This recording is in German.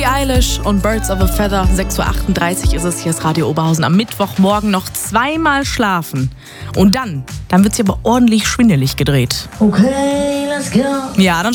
Billie Eilish und Birds of a Feather. 6:38 Uhr ist es. Hier ist Radio Oberhausen. Am Mittwochmorgen noch zweimal schlafen. Und dann wird sie aber ordentlich schwindelig gedreht. Okay, let's go. Ja, dann